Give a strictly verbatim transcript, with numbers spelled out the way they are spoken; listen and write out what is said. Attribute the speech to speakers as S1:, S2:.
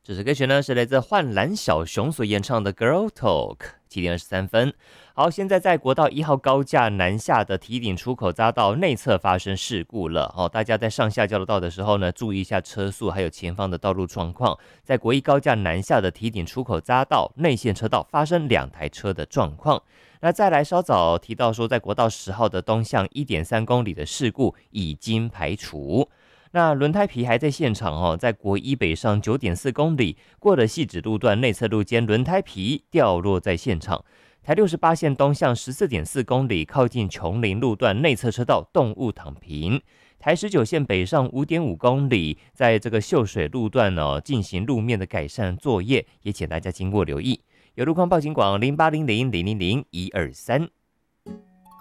S1: 这首歌曲呢是来自幻蓝小熊所演唱的《Girl Talk》，七点二十三分。好，现在在国道一号高架南下的堤顶出口匝道内侧发生事故了哦，大家在上下交流道的时候呢，注意一下车速还有前方的道路状况。在国一高架南下的堤顶出口匝道内线车道发生两台车的状况。那再来，稍早提到说，在国道十号的东向一点三公里的事故已经排除。那轮胎皮还在现场哦，在国一北上九点四公里，过了汐止路段内侧路肩，轮胎皮掉落在现场。台六十八线东向十四点四公里，靠近琼林路段内侧车道动物躺平。台十九线北上五点五公里，在这个秀水路段哦进行路面的改善作业，也请大家经过留意。有路况报警广零八零零零零零一二三。